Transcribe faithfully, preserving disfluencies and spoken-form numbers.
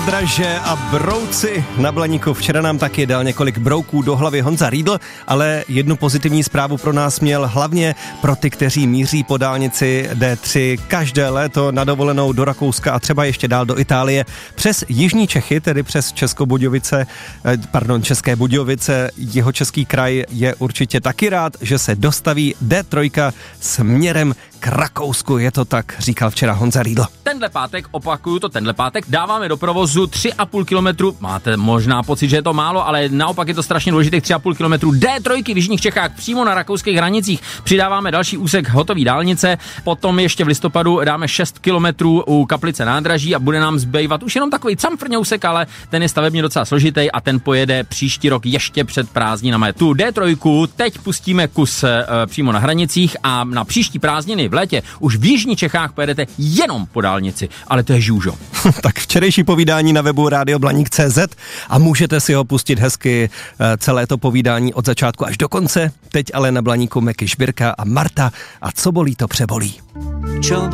Draže a brouci na Blaníku. Včera nám taky dal několik brouků do hlavy Honza Riedl, ale jednu pozitivní zprávu pro nás měl hlavně pro ty, kteří míří po dálnici D tři každé léto na dovolenou do Rakouska a třeba ještě dál do Itálie. Přes jižní Čechy, tedy přes Českobudějovice, pardon, České Budějovice, jeho český kraj je určitě taky rád, že se dostaví D tři směrem k Rakousku. Je to tak, říkal včera Honza Riedl. Tenhle pátek, opakuju to, tenhle pátek dáváme do provozu tři a půl kilometru. Máte možná pocit, že je to málo, ale naopak je to strašně důležitých tři a půl kilometru D tři v jižních Čechách přímo na rakouských hranicích. Přidáváme další úsek hotový dálnice, potom ještě v listopadu dáme šest kilometrů u Kaplice nádraží a bude nám zbývat už jenom takový camfrňousek, ale ten je stavebně docela složitý a ten pojede příští rok ještě před prázdninami. Tu D tři teď pustíme kus e, přímo na hranicích a na příští prázdniny v létě už v jižních Čechách pojedete jenom po dálnici, ale to je žůžo. Tak včerejší povídání na webu rádio blaník tečka cé zet a můžete si ho pustit hezky celé to povídání od začátku až do konce. Teď ale na Blaníku Meky Šbírka a Marta a co bolí, to přebolí.